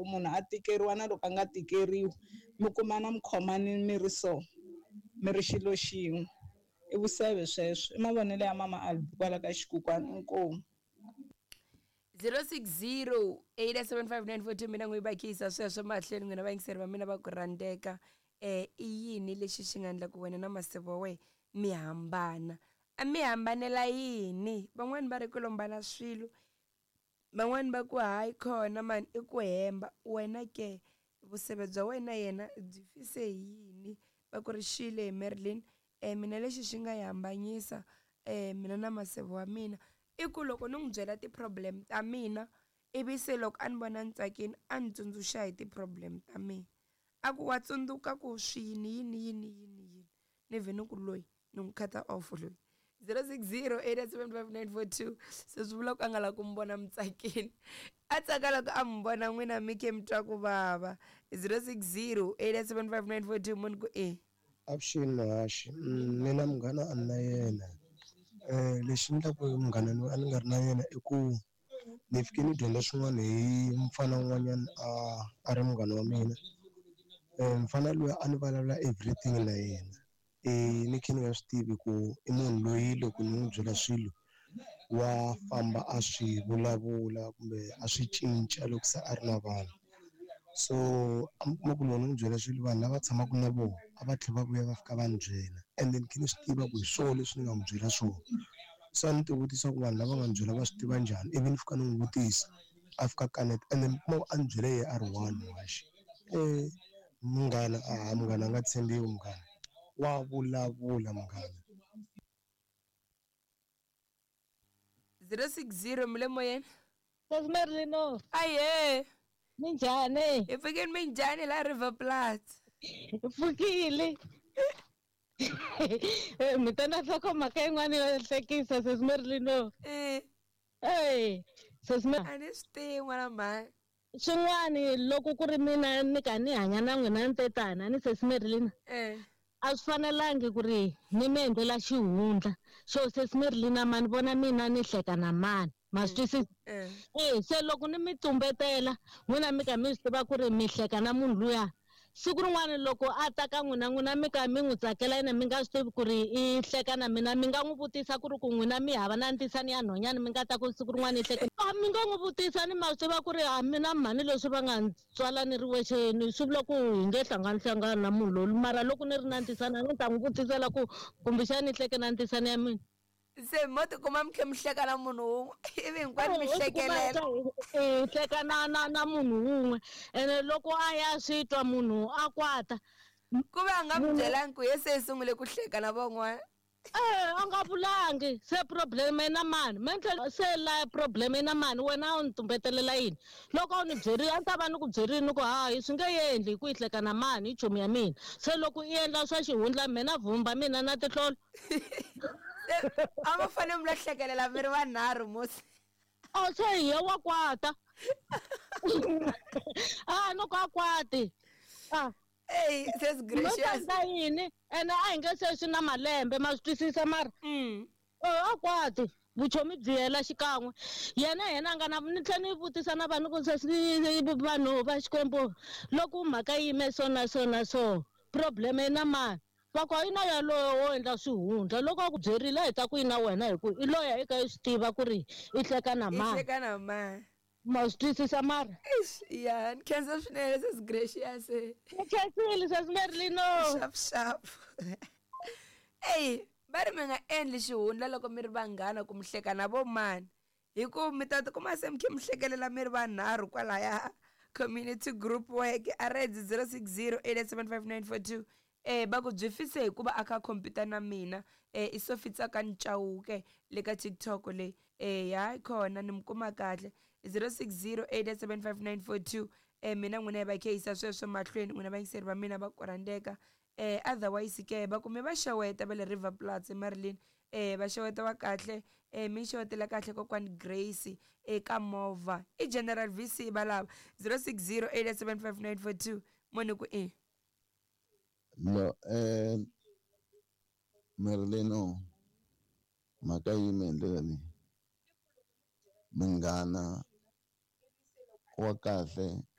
ku munhu a tikeriwa na loko a nga tikeriwi mi kumana mi khomani mi ri so mi ri xilo xin'we i vuseve sweswo i mavonelo ya mama Albi kwala ka Xikukwana inkomu 060 mina n'wi bakisa sweswo mahlweni n'wina vayingiseri va mina va ku rhandeka i yini lexi xi nga endla ku wena na maseve wa we mi hambana a mi hambanela yini van'wani va ri ku lombana swilo van'wani va ku hayi khona mani i ku hemba wena ke vuseve bya wena yena byi fise yini va ku ri xile Marilyn mina lexi xi nga yi hambanyisa mina na maseve wa mina i ku loko ni n'wi byela ti-problem ta mina ivi se loko a ni vona ni tsakini a ni tsundzuxa hi ti-problem ta mina a ku wa tsundzuka ku yini ni vhe ni ku loyi ni n'wi khata off loyi 060 se swi vula ku a nga lavi ku mi vona mi tsakini a tsaka loko a mi vona n'wina mi khe mi twa ku vava 060 munhu ku avuxeni mahaxi mina munghana a ni na yena lexi endlaku munghana loyi a ni nga ri na yena i ku ni fike ni dyondza swin'wana hi mufana wun'wanyana a ri munghana wa mina mufana loyi a ni vulavula everything na yena ni khe ni nga swi tivi ku i munhu loyi loko ni n'wi byela swilo wa famba a swi vulavula kumbe a swi cinca loko se a ri na vanhu so a mi kuma ku loko ni n'wi byela swilo vanhu lava tshamaka na vona a va tlhela va vuya va fika va ni byela and then ni khe ni swi tiva ku hi swona leswi ni nga n'wi byela swona so a ni ti vutisa ku vanhu lava nga ni byela va swi tiva njhani ivi ni fika ni n'wi vutisa a fika kaneta and then mi kuma a ni byele ye a ri one waxi munghana munghana a nga tshembiwi munghana wa vulavula munghana 060 mi le moyeni Marilyn aye minjhani hi fikeni minjhani la Riverplat pfukile mi ta na hloko mhaka yin'wana yo hlekisa Marilyn a ni swi tivi n'wana mhani swin'wani loko ku ri mina ni ka ni hanya na n'wina ni tetana ni Marilyn a swi fanelangi ku ri ni mi endlela xihundla xo Marilyn mani vona mina ni hleka na mani ma swi twisisa se loko ni mi tumbetela n'wina mi ka mi swi tiva ku ri mi hleka na munhu luya siku rin'wana loko a ta ka n'wina mi ka mi n'wi tsakela yena mi nga swi tivi ku ri i hleka na mina mi nga n'wi vutisa ku ri ku n'wina mi hava na ntisani ya nhonyani mi nga ta ku siku rin'wana i hleka mi nga n'wi vutisa ni ma swi tiva ku ri mina mhani leswi va nga tswala ni ri wexe ni swi vula ku hi nge hlangana na munhu loyi mara loko ni ri na ntisani a ni ta n'wi vutisela ku kumbexani ni hleke na ntisani ya mina se mo tikuma mi khe mi hleka na munhu wun'we ivi hinkwani mi hlekelela hleka na munhu wun'we ene loko a ya swi twa munhu a kwata ku ve a nga mi byelangi ku ye se hi sungule ku hleka na van'wana a nga vulangi se probleme na mani mentle se la probleme na mani wena u ni tumbetelela yini loko u ni byerile a ni ta va ni ku byerile ku hayi swi nge endli hi ku hi hleka na mani hi chomi ya mina se loko i endla swa xihundla mina vhumba mina na tihlolo a va fanele mi la hlekelela mi ri vanharhu mosi se hi ye wa kwata loko a kwati says gracious yini ene a hi nge se swi na malembe ma swi twisisa mara a kwati vuchomi byi hela xikan'we yena a nga na ni tlhela ni vutisa na vanhu ku vanhu va Xikwembu loko mhaka yime so na so na so problem na mani vako yi na yaloyo wo endla swihundla loko a ku byerile hi ta ku yi na wena hi ku i loya eka yi swi tiva ku ri i hleka na mani ma swi twisisa mara ya ni khensa swinene says gracious ni khensile Marilyn sharp va ri mi nga endli xihundla loko mi ri vanghana ku mi hleka na vo mani hi ku mi ta tikuma se mi khe mi hlekelela mi ri vanharhu kwalaya community group work a reds 060 va ku byi fise hikuva a kha khompyuta na mina i Sofitsaka Ncauke le ka TikTok le ya khona ni mi kuma kahle 060 mina n'wina hi va kheyisa sweswo mahlweni n'wina vayingiseri va mina va ku rhandzeka otherwise ke va kume va xeweta va le Riverplat Marilyn va xeweta wa kahle mi xewetela kahle kokwani Grace eka movha i General VC valava 060 munhu ku No, Marilyn mhaka yime hi ndlela leyi munghana wa kahle